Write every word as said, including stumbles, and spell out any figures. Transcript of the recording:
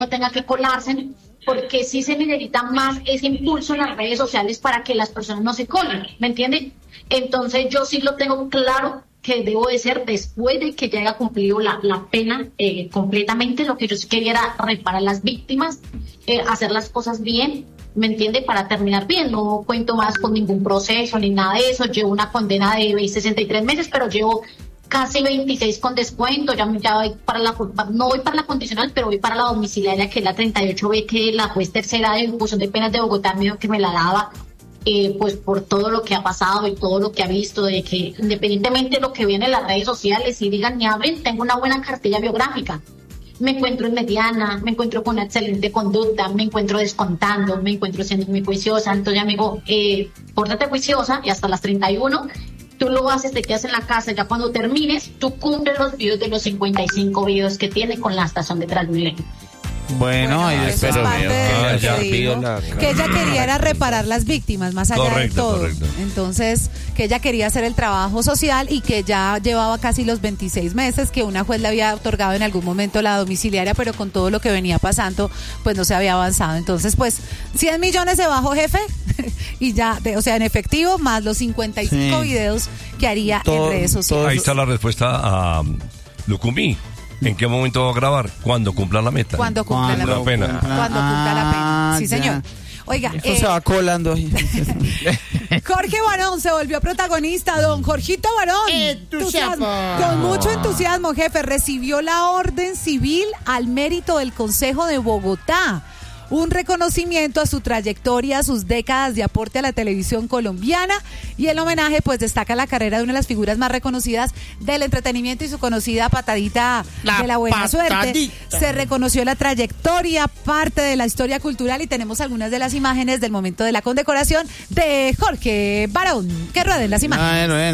no tenga que colarse, porque sí se necesita más ese impulso en las redes sociales para que las personas no se colen, ¿me entienden? Entonces yo sí lo tengo claro que debo de ser después de que ya haya cumplido la, la pena eh, completamente. Lo que yo sí quería era reparar las víctimas, eh, hacer las cosas bien, ¿me entiende? Para terminar bien, no cuento más con ningún proceso ni nada de eso. Llevo una condena de sesenta y tres meses, pero llevo casi veintiséis con descuento. Ya, ya voy para la, no voy para la condicional, pero voy para la domiciliaria, que es la treinta y ocho B, que la juez tercera de ejecución de penas de Bogotá me dijo que me la daba. Eh, pues por todo lo que ha pasado y todo lo que ha visto, de que independientemente de lo que viene en las redes sociales y digan ni hablen, tengo una buena cartilla biográfica. Me encuentro en mediana, me encuentro con una excelente conducta, me encuentro descontando, me encuentro siendo muy juiciosa. Entonces, amigo, eh, pórtate juiciosa y hasta las treinta y uno tú lo haces, te quedas en la casa. Ya cuando termines, tú cumples los videos de los cincuenta y cinco videos que tiene con la estación de Transmilenio. Bueno, Bueno, ahí eso es espero. parte de lo Ah, que ya dijo, la- que ella quería era reparar las víctimas, más allá Correcto, de todo. correcto. Entonces, que ella quería hacer el trabajo social y que ya llevaba casi los veintiséis meses, que una juez le había otorgado en algún momento la domiciliaria, pero con todo lo que venía pasando, pues no se había avanzado. Entonces, pues, cien millones de bajo, jefe, y ya, de- o sea, en efectivo, más los cincuenta y cinco Sí. videos que haría Todo- en redes sociales. Ahí está la respuesta a um, Lucumí. ¿En qué momento va a grabar? Cuando cumpla la meta. Cuando cumpla la, La pena. cuando cumpla la pena. Ah, Sí, ya. señor. Oiga, Eso eh, se va colando ahí. Jorge Barón se volvió protagonista, don Jorgito Barón. Entusiasmo. Con mucho entusiasmo, jefe, recibió la orden civil al mérito del Consejo de Bogotá. Un reconocimiento a su trayectoria, a sus décadas de aporte a la televisión colombiana, y el homenaje pues destaca la carrera de una de las figuras más reconocidas del entretenimiento y su conocida patadita La de la buena suerte. patadita. Se reconoció la trayectoria, parte de la historia cultural, y tenemos algunas de las imágenes del momento de la condecoración de Jorge Barón. Que rueden las imágenes. Bueno, bueno.